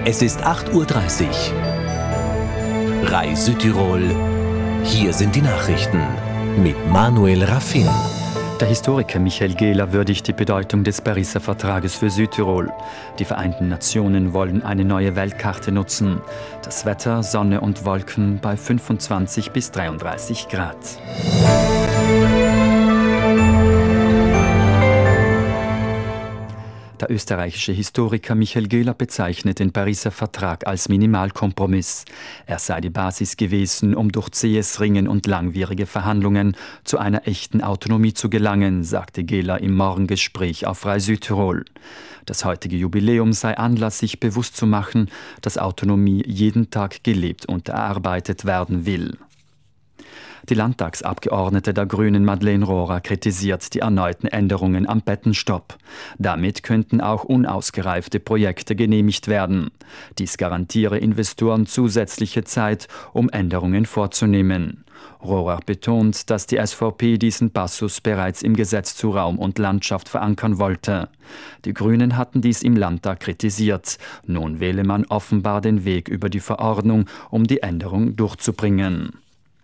Es ist 8:30 Uhr. RAI Südtirol. Hier sind die Nachrichten mit Manuel Raffin. Der Historiker Michael Gehler würdigt die Bedeutung des Pariser Vertrages für Südtirol. Die Vereinten Nationen wollen eine neue Weltkarte nutzen. Das Wetter, Sonne und Wolken bei 25 bis 33 Grad. Der österreichische Historiker Michael Gehler bezeichnet den Pariser Vertrag als Minimalkompromiss. Er sei die Basis gewesen, um durch zähes Ringen und langwierige Verhandlungen zu einer echten Autonomie zu gelangen, sagte Gehler im Morgengespräch auf RAI Südtirol. Das heutige Jubiläum sei Anlass, sich bewusst zu machen, dass Autonomie jeden Tag gelebt und erarbeitet werden will. Die Landtagsabgeordnete der Grünen Madeleine Rohrer kritisiert die erneuten Änderungen am Bettenstopp. Damit könnten auch unausgereifte Projekte genehmigt werden. Dies garantiere Investoren zusätzliche Zeit, um Änderungen vorzunehmen. Rohrer betont, dass die SVP diesen Passus bereits im Gesetz zu Raum und Landschaft verankern wollte. Die Grünen hatten dies im Landtag kritisiert. Nun wähle man offenbar den Weg über die Verordnung, um die Änderung durchzubringen.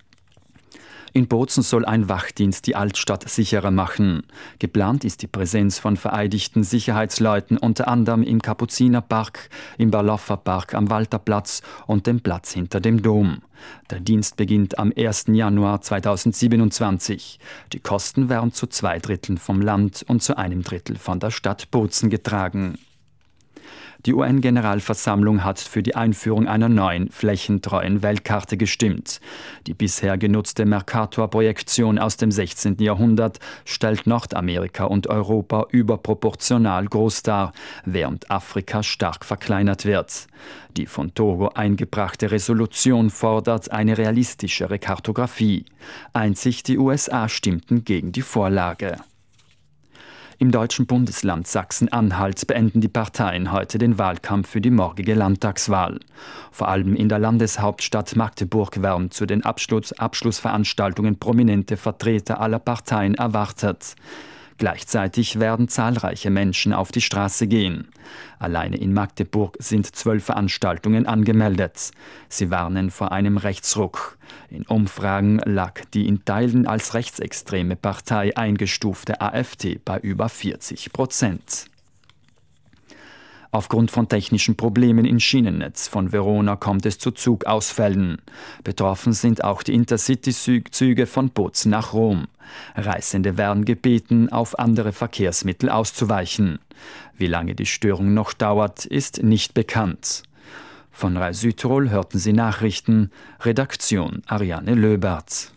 In Bozen soll ein Wachdienst die Altstadt sicherer machen. Geplant ist die Präsenz von vereidigten Sicherheitsleuten unter anderem im Kapuzinerpark, im Barlofferpark am Walterplatz und dem Platz hinter dem Dom. Der Dienst beginnt am 1. Januar 2027. Die Kosten werden zu 2/3 vom Land und zu 1/3 von der Stadt Bozen getragen. Die UN-Generalversammlung hat für die Einführung einer neuen, flächentreuen Weltkarte gestimmt. Die bisher genutzte Mercator-Projektion aus dem 16. Jahrhundert stellt Nordamerika und Europa überproportional groß dar, während Afrika stark verkleinert wird. Die von Togo eingebrachte Resolution fordert eine realistischere Kartografie. Einzig die USA stimmten gegen die Vorlage. Im deutschen Bundesland Sachsen-Anhalt beenden die Parteien heute den Wahlkampf für die morgige Landtagswahl. Vor allem in der Landeshauptstadt Magdeburg werden zu den Abschlussveranstaltungen prominente Vertreter aller Parteien erwartet. Gleichzeitig werden zahlreiche Menschen auf die Straße gehen. Alleine in Magdeburg sind 12 Veranstaltungen angemeldet. Sie warnen vor einem Rechtsruck. In Umfragen lag die in Teilen als rechtsextreme Partei eingestufte AfD bei über 40%. Aufgrund von technischen Problemen im Schienennetz von Verona kommt es zu Zugausfällen. Betroffen sind auch die Intercity-Züge von Bozen nach Rom. Reisende werden gebeten, auf andere Verkehrsmittel auszuweichen. Wie lange die Störung noch dauert, ist nicht bekannt. Von RAI Südtirol hörten Sie Nachrichten. Redaktion Ariane Löbert.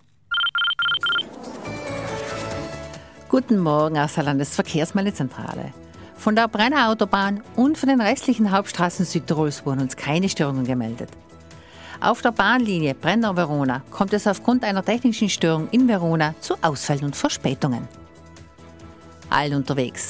Guten Morgen aus der Landesverkehrsmeldezentrale. Von der Brenner Autobahn und von den restlichen Hauptstraßen Südtirols wurden uns keine Störungen gemeldet. Auf der Bahnlinie Brenner-Verona kommt es aufgrund einer technischen Störung in Verona zu Ausfällen und Verspätungen. Allen unterwegs